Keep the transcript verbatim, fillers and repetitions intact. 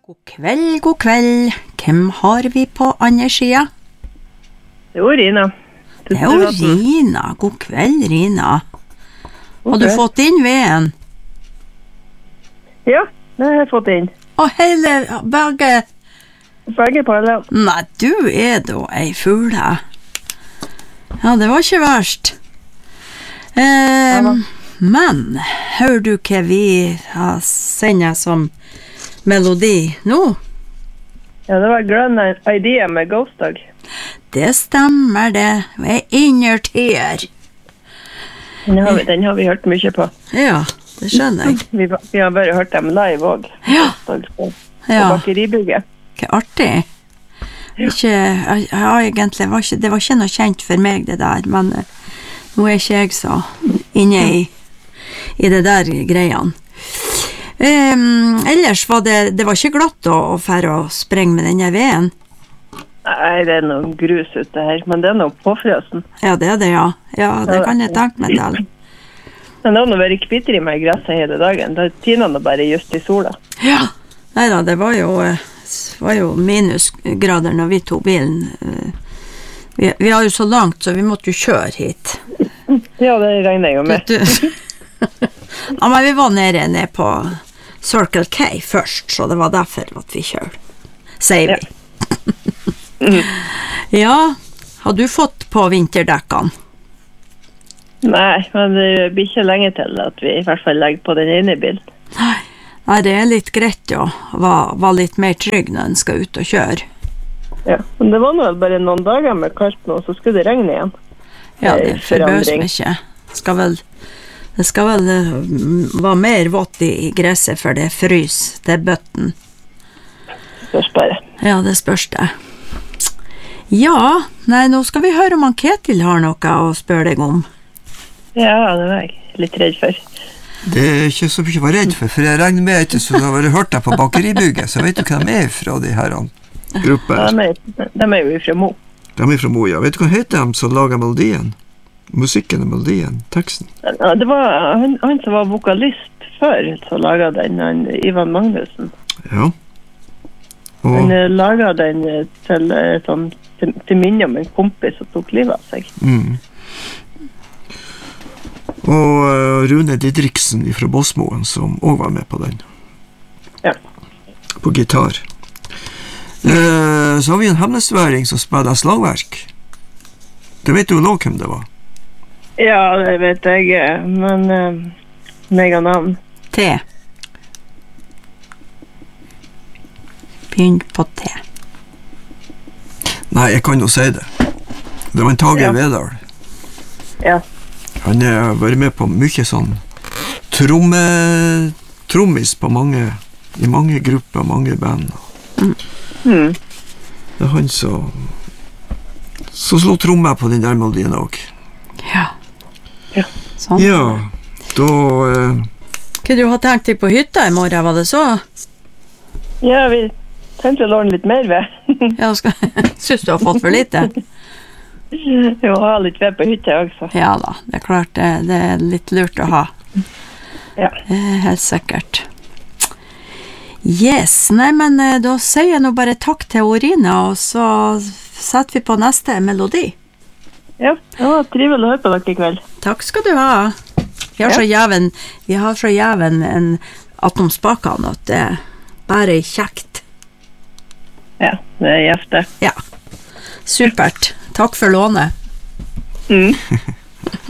God kveld, god kveld. Hvem har vi på andre sida? Det er jo Rina. Det er jo Rina. God kveld, Rina. Har du fått inn veden? Ja, det har jeg fått inn. Og hele, begge... Begge på alle. Nei, du er da ei fugle. Ja, det var ikke verst. Eh, Ja, men, hører du hva vi har sendt som melodi nå? Ja, det var Grand Idea med Ghost Dog. Det stemmer det. Jeg innertier. Den har, vi, den har vi hørt mye på. Ja, det skjønner jeg. Vi, vi har bare hørt dem live også. Ja. Ghost Dog på, på Ja. bakeribygget. Hva artig. Ikke, jeg, jeg, egentlig var ikke, det var ikke noe kjent for meg det der, men eh, nå er ikke jeg så inne i, i det der greiene. Um, ellers var det, det var ikke glatt å, å fære og sprenge med denne veden. Nei, det er noe grus ute her, men det er noe påfrøsen. Ja, det er det, ja. Ja, det kan jeg tenke meg til. Men det har nå vært kvitter i meg i gresset hele dagen. Da tiner det bare just i sola. Ja, neida, det var jo, eh, var jo minusgrader når vi tog bilen. Eh, Vi, vi har jo så langt, så vi måtte jo kjøre hit. Ja, det regner jeg jo med. Vet du? Ja, men vi var nede, nede på Circle K først, så det var derfor at vi kjørte, sier vi. Ja. Ja, har du fått på vinterdekkene? Nei, men det blir ikke lenge til at vi i hvert fall legger på den ene bilen. Nei, Nei det er litt greit å være, være litt mer trygg når en skal ut og kjøre. Ja, men det var nå vel bare noen dager med kaldt nå, så skulle det regne igjen. Ja, det Eh, forbøs forandring. meg ikke. Det skal vel, det skal vel eh, være mer vått i, i gresset, for det frys, det er bøtten. Spørs bare. Ja, det spørs det. Ja, nei, nå skal vi høre om han Ketil har noe å spørre deg om. Ja, det var jeg litt redd for. Det er ikke så mye å være redd for, for jeg regner med ikke så du har hørt deg på bakeribygget, så vet du hva de er fra, de herrene grupper. De er, de er jo fra Mo. De er fra Moja. Vet du hva heter de som lager melodien? Musikken og melodien, teksten. Ja, det var han, han som var vokalist før, som laget den, han, Ivan Magnussen. Ja. Han Og, eh, laget den eh, til, eh, sånn, til, til minne om en kompis som tok livet av seg. mm. og uh, Rune Didriksen fra Båsmoen, som også var med på den. Ja. På gitar. Uh, så har vi en hemmelsværing som spiller slagverk. Det vet du lov hvem det var. Ja, det vet jeg, eh, men uh, mega navn. T. Begynn på T. Nei, jeg kan jo si det. Det var en Tage Ja. Vedal. Ja, Han har vært med på mye sånn tromme, trommis på mange, i mange grupper, mange band. hmm. Det er han som som slår trommer på den der melodien også. Ja. Ja. Sånn. Ja, da eh, Hva du har tenkt deg på hytta i morgen, var det så? Ja, vi tenkte å låne litt mer ved. Ja, skal, synes du har fått for lite? Vi må ha litt ved på hytta også. Ja da, det er klart det, det er litt lurt å ha. Ja. Eh, Helt sikkert. Yes, nei, men eh, da sier jeg nå bare takk til Orina, og så setter vi på neste melodi. Ja, det var trivelig å høre på dere i kveld. Takk skal du ha. Vi har Ja. så jæven, vi har så jæven en atom spakene at det er bare kjekt. Ja, det er gjefte. Ja, supert. Takk for lånet. Mm.